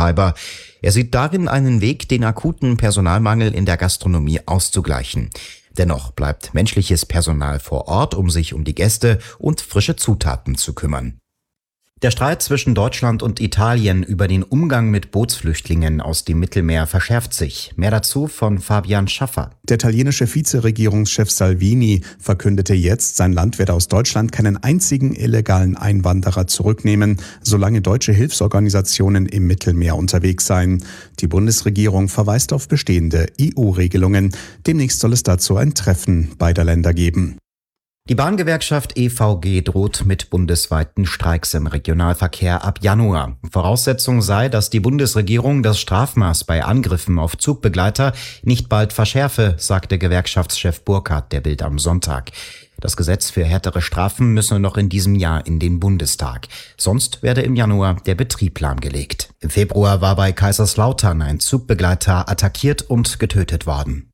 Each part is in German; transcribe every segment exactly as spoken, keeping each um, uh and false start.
Restaurantbetreiber. Er sieht darin einen Weg, den akuten Personalmangel in der Gastronomie auszugleichen. Dennoch bleibt menschliches Personal vor Ort, um sich um die Gäste und frische Zutaten zu kümmern. Der Streit zwischen Deutschland und Italien über den Umgang mit Bootsflüchtlingen aus dem Mittelmeer verschärft sich. Mehr dazu von Fabian Schaffer. Der italienische Vizeregierungschef Salvini verkündete jetzt, sein Land werde aus Deutschland keinen einzigen illegalen Einwanderer zurücknehmen, solange deutsche Hilfsorganisationen im Mittelmeer unterwegs seien. Die Bundesregierung verweist auf bestehende E U-Regelungen. Demnächst soll es dazu ein Treffen beider Länder geben. Die Bahngewerkschaft E V G droht mit bundesweiten Streiks im Regionalverkehr ab Januar. Voraussetzung sei, dass die Bundesregierung das Strafmaß bei Angriffen auf Zugbegleiter nicht bald verschärfe, sagte Gewerkschaftschef Burkhardt der Bild am Sonntag. Das Gesetz für härtere Strafen müsse noch in diesem Jahr in den Bundestag. Sonst werde im Januar der Betrieb lahmgelegt. Im Februar war bei Kaiserslautern ein Zugbegleiter attackiert und getötet worden.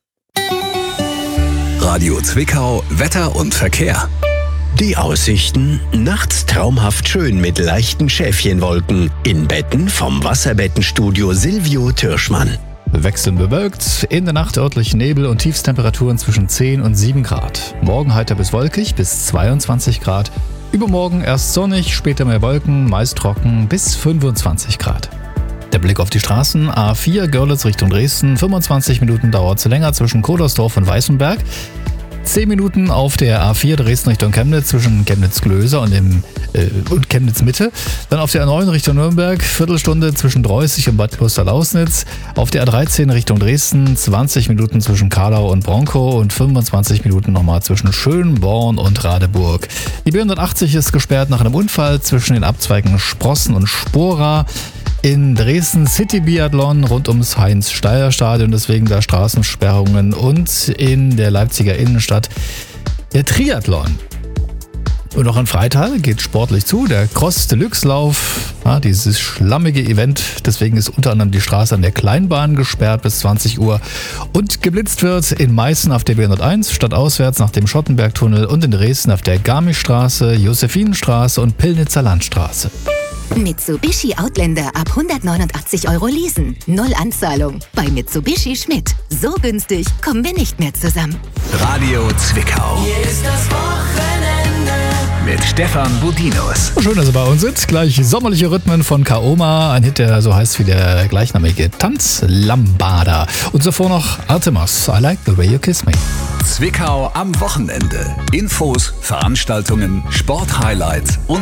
Radio Zwickau, Wetter und Verkehr. Die Aussichten: nachts traumhaft schön mit leichten Schäfchenwolken. In Betten vom Wasserbettenstudio Silvio Türschmann. Wechselnd bewölkt, in der Nacht örtlich Nebel und Tiefstemperaturen zwischen zehn und sieben Grad. Morgen heiter bis wolkig bis zweiundzwanzig Grad. Übermorgen erst sonnig, später mehr Wolken, meist trocken bis fünfundzwanzig Grad. Der Blick auf die Straßen: A vier Görlitz Richtung Dresden, fünfundzwanzig Minuten dauert es länger zwischen Kodersdorf und Weißenberg. zehn Minuten auf der A vier Dresden Richtung Chemnitz zwischen Chemnitz-Glöser und, dem, äh, und Chemnitz-Mitte. Dann auf der A neun Richtung Nürnberg, Viertelstunde zwischen Dreußig und Bad Klosterlausnitz. Auf der A dreizehn Richtung Dresden, zwanzig Minuten zwischen Karlau und Bronkow und fünfundzwanzig Minuten nochmal zwischen Schönborn und Radeburg. Die B hundertachtzig ist gesperrt nach einem Unfall zwischen den Abzweigen Sprossen und Spora. In Dresden City Biathlon rund ums Heinz-Steier-Stadion, deswegen da Straßensperrungen, und in der Leipziger Innenstadt der Triathlon. Und auch in Freital geht sportlich zu, der Cross-Deluxe-Lauf, ja, dieses schlammige Event. Deswegen ist unter anderem die Straße an der Kleinbahn gesperrt bis zwanzig Uhr. Und geblitzt wird in Meißen auf der B hunderteins, stadtauswärts nach dem Schottenbergtunnel, und in Dresden auf der Garmischstraße, Josephinenstraße und Pillnitzer Landstraße. Mitsubishi Outlander ab hundertneunundachtzig Euro leasen. Null Anzahlung. Bei Mitsubishi Schmidt. So günstig kommen wir nicht mehr zusammen. Radio Zwickau. Hier ist das Wochenende mit Stefan Budinus. Schön, dass ihr bei uns sitzt. Gleich sommerliche Rhythmen von Kaoma. Ein Hit, der so heißt wie der gleichnamige Tanz Lambada. Und zuvor noch Artemis, I Like the Way You Kiss Me. Zwickau am Wochenende. Infos, Veranstaltungen, Sporthighlights und